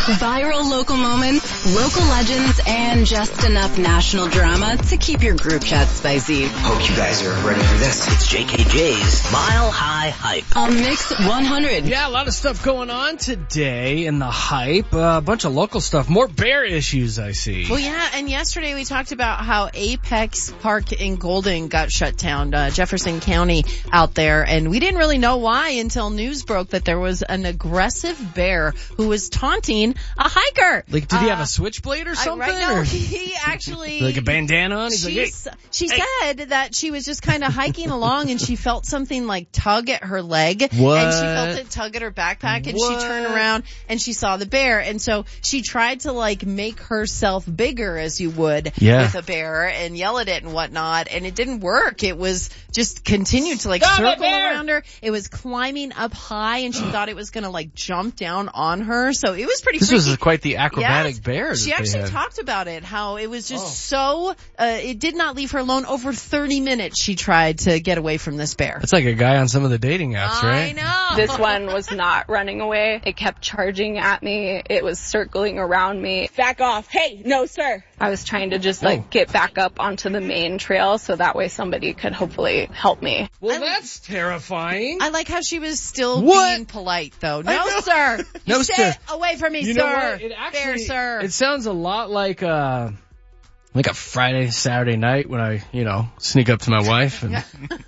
Viral local moments, local legends, and just enough national drama to keep your group chat spicy. Hope you guys are ready for this. It's JKJ's Mile High Hype On Mix 100. Yeah, a lot of stuff going on today in the hype. A bunch of local stuff. More bear issues, I see. Well, yeah, and yesterday we talked about how Apex Park in Golden got shut down, Jefferson County out there, and we didn't really know why until news broke that there was an aggressive bear who was taunting a hiker. Like, did he have a switchblade or something? Right now, he actually... like a bandana on? He's like, hey. She said that she was just kind of hiking along and she felt something like tug at her leg. What? And she felt it tug at her backpack and she turned around and she saw the bear. And so she tried to like make herself bigger as you would with a bear and yell at it and whatnot. And it didn't work. It was just continued to like circle around her. It was climbing up high and she thought it was going to like jump down on her. So it was pretty freaky. This was quite the acrobatic bear. She actually talked about it, how it was just it did not leave her alone. Over 30 minutes she tried to get away from this bear. It's like a guy on some of the dating apps, right? I know. This one was not running away. It kept charging at me. It was circling around me. Back off. Hey, no sir. I was trying to just get back up onto the main trail so that way somebody could hopefully help me. Well, that's terrifying. I like how she was still being polite though. No sir. No sir. Away from me, you sir. Know what? It actually, Fair, sir. It sounds a lot like a Friday, Saturday night when I, sneak up to my wife and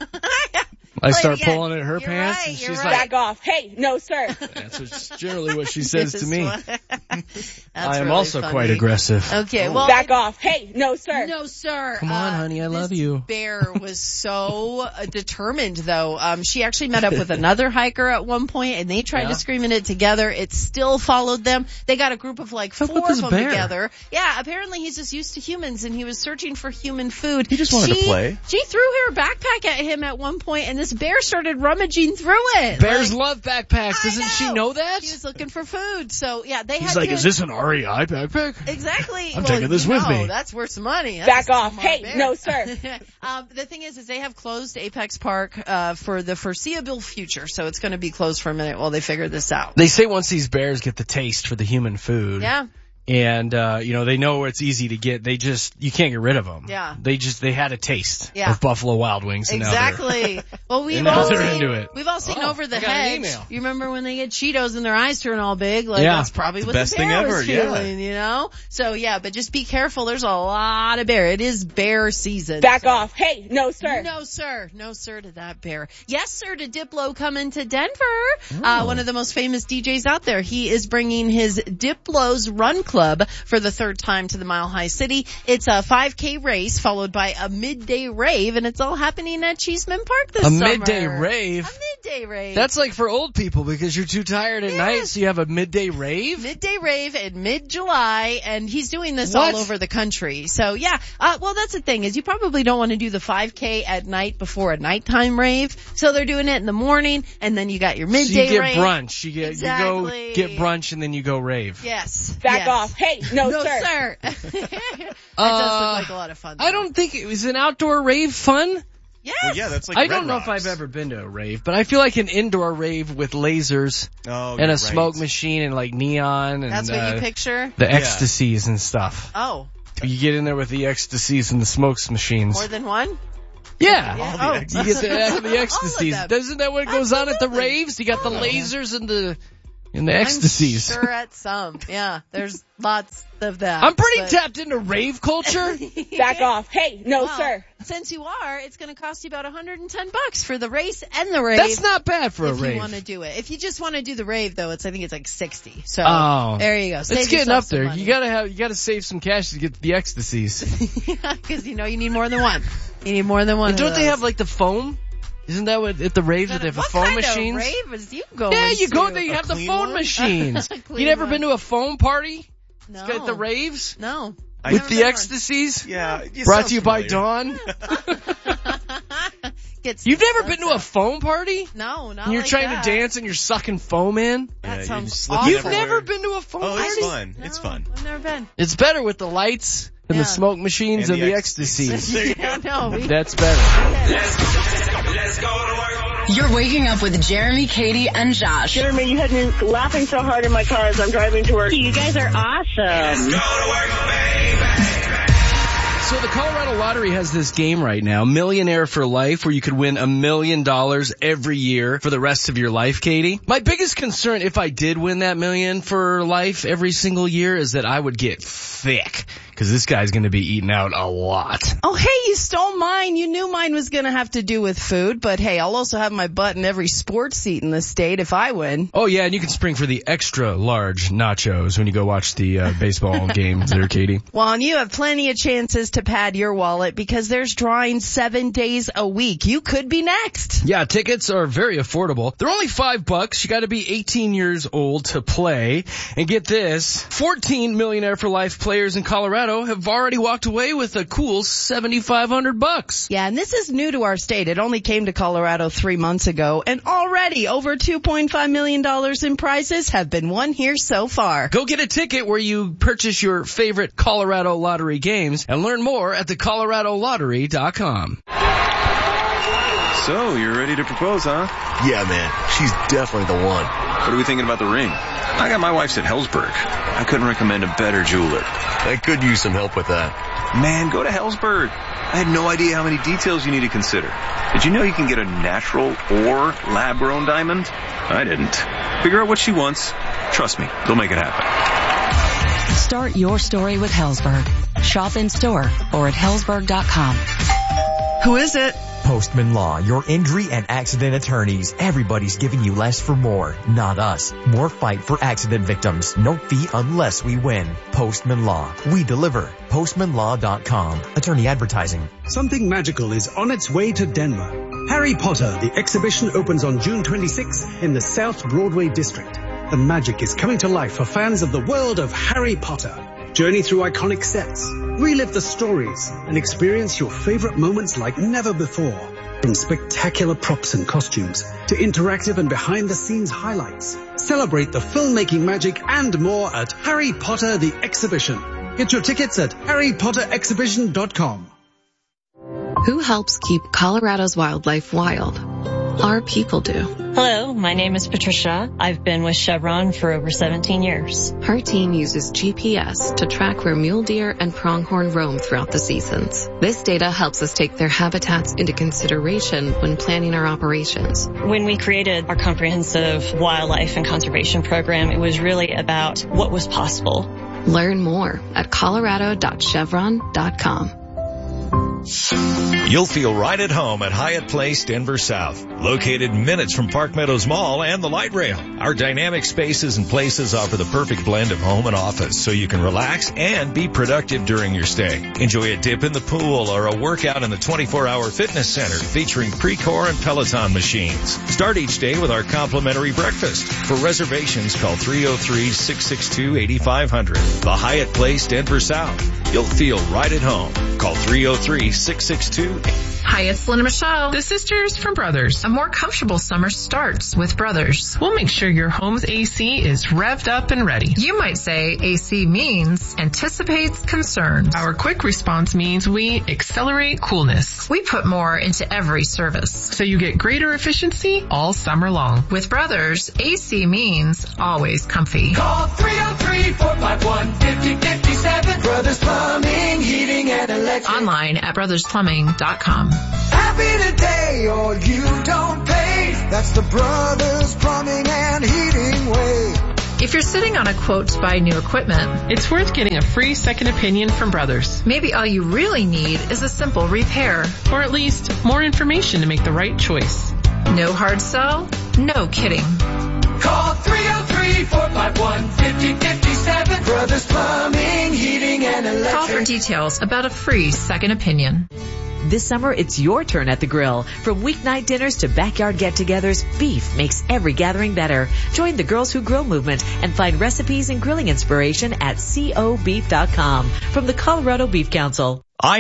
I start pulling at her pants and she's like, back off. Hey, no sir. That's generally what she says to me. I am really also funny. quite aggressive. Okay, well. Back off. Hey, no sir. No sir. Come on, honey, I love you. This bear was so determined though. She actually met up with another hiker at one point and they tried to scream at it together. It still followed them. They got a group of like 4 of them together. Yeah, apparently he's just used to humans and he was searching for human food. He just wanted to play. She threw her backpack at him at one point and this bear started rummaging through it. Bears love backpacks. Doesn't she know that? He was looking for food. So yeah, He's like, is this an REI backpack? Exactly. I'm taking this with me. That's worth some money. Back off. Hey, no sir. The thing is they have closed Apex Park for the foreseeable future. So it's going to be closed for a minute while they figure this out. They say once these bears get the taste for the human food. Yeah. And, they know where it's easy to get. You can't get rid of them. Yeah. They had a taste of Buffalo Wild Wings. And exactly. Well, we've all seen over the hedge. You remember when they get Cheetos and their eyes turn all big? Like, that's probably what best the bear thing ever. was feeling, So but just be careful. There's a lot of bear. It is bear season. Back off. Hey, no sir. No sir. No sir to that bear. Yes sir to Diplo coming to Denver. One of the most famous DJs out there. He is bringing his Diplo's Run Club for the third time to the Mile High City. It's a 5K race followed by a midday rave, and it's all happening at Cheeseman Park this summer. A midday rave? A midday rave. That's like for old people because you're too tired at night, so you have a midday rave? Midday rave in mid-July, and he's doing this all over the country. So well that's the thing is you probably don't want to do the 5K at night before a nighttime rave, so they're doing it in the morning, and then you got your midday rave. So you get brunch. You go get brunch, and then you go rave. Yes. Back off. Hey, no sir. That does look like a lot of fun. I don't think it was an outdoor rave fun. Yes. Well, yeah, that's like I don't know if I've ever been to a rave, but I feel like an indoor rave with lasers and a smoke machine and like neon and that's what you picture? The ecstasies and stuff. Oh. You get in there with the ecstasies and the smokes machines. More than one? Yeah. You get the ecstasies. Isn't that what goes on at the raves? You got the lasers and the ecstasies. I'm sure at some. Yeah, there's lots of that. I'm pretty tapped into rave culture. Back off. Hey, no sir. Since you are, it's going to cost you about $110 for the race and the rave. That's not bad for a rave. If you want to do it. If you just want to do the rave though, I think it's like $60. So there you go. It's getting up there. You gotta save some cash to get the ecstasies. Because you need more than one. You need more than one. And don't they have like the foam? Isn't that what at the raves that they have the phone machines? What kind of rave is you going Yeah, you to? go there. You have the phone machines. You never been to a phone party? No. At the raves? No. With the ecstasies? Yeah. Brought to you by Dawn? You've never been to a foam party? No, not and you're like trying that. to dance and you're sucking foam in? That sounds awful. You've never been to a foam party? It's fun. No, it's fun. I've never been. It's better with the lights and the smoke machines and the ecstasies. No, That's better. Let's go to work on You're waking up with Jeremy, Katie, and Josh. Jeremy, you had me laughing so hard in my car as I'm driving to work. You guys are awesome. Let's go to work, baby. So the Colorado Lottery has this game right now, Millionaire for Life, where you could win $1 million every year for the rest of your life, Katie. My biggest concern if I did win that $1 million for life every single year is that I would get thick, because this guy's going to be eating out a lot. Oh, hey, you stole mine. You knew mine was going to have to do with food, but hey, I'll also have my butt in every sports seat in the state if I win. Oh, yeah, and you can spring for the extra large nachos when you go watch the baseball games there, Katie. Well, and you have plenty of chances to pad your wallet because there's drawing 7 days a week. You could be next. Yeah, tickets are very affordable. They're only $5. You got to be 18 years old to play. And get this, 14 Millionaire for Life players in Colorado have already walked away with a cool $7,500. Yeah, and this is new to our state. It only came to Colorado 3 months ago, and already over $2.5 million in prizes have been won here so far. Go get a ticket where you purchase your favorite Colorado Lottery games and learn more at theColoradoLottery.com. So, you're ready to propose, huh? Yeah, man. She's definitely the one. What are we thinking about the ring? I got my wife's at Hellsberg. I couldn't recommend a better jeweler. I could use some help with that. Man, go to Hellsberg. I had no idea how many details you need to consider. Did you know you can get a natural or lab-grown diamond? I didn't. Figure out what she wants. Trust me, they'll make it happen. Start your story with Hellsberg. Shop in store or at Hellsberg.com. Who is it? Postman Law, your injury and accident attorneys. Everybody's giving you less for more, not us. More fight for accident victims. No fee unless we win. Postman Law. We deliver. PostmanLaw.com. Attorney advertising. Something magical is on its way to Denver. Harry Potter, the exhibition, opens on June 26th in the South Broadway district. The magic is coming to life for fans of the world of Harry Potter. Journey through iconic sets, relive the stories, and experience your favorite moments like never before. From spectacular props and costumes to interactive and behind-the-scenes highlights. Celebrate the filmmaking magic and more at Harry Potter the Exhibition. Get your tickets at harrypotterexhibition.com. Who helps keep Colorado's wildlife wild? Our people do. Hello, my name is Patricia. I've been with Chevron for over 17 years. Her team uses GPS to track where mule deer and pronghorn roam throughout the seasons. This data helps us take their habitats into consideration when planning our operations. When we created our comprehensive wildlife and conservation program, it was really about what was possible. Learn more at colorado.chevron.com. You'll feel right at home at Hyatt Place, Denver South. Located minutes from Park Meadows Mall and the light rail. Our dynamic spaces and places offer the perfect blend of home and office so you can relax and be productive during your stay. Enjoy a dip in the pool or a workout in the 24-hour fitness center featuring Precor and Peloton machines. Start each day with our complimentary breakfast. For reservations, call 303-662-8500. The Hyatt Place, Denver South. You'll feel right at home. Call 303-662-8500. Hi, it's Lynn and Michelle, the sisters from Brothers. A more comfortable summer starts with Brothers. We'll make sure your home's AC is revved up and ready. You might say AC means anticipates concern. Our quick response means we accelerate coolness. We put more into every service, so you get greater efficiency all summer long. With Brothers, AC means always comfy. Call 303-451-5057. Brothers Plumbing, Heating, and Electric. Online at brothersplumbing.com. Happy today or you don't pay. That's the Brothers Plumbing and Heating way. If you're sitting on a quote to buy new equipment, it's worth getting a free second opinion from Brothers. Maybe all you really need is a simple repair, or at least more information to make the right choice. No hard sell, no kidding. Call 303-451-5057. Brothers Plumbing, Heating, and Electric. Call for details about a free second opinion. This summer, it's your turn at the grill. From weeknight dinners to backyard get-togethers, beef makes every gathering better. Join the Girls Who Grill movement and find recipes and grilling inspiration at cobeef.com. From the Colorado Beef Council.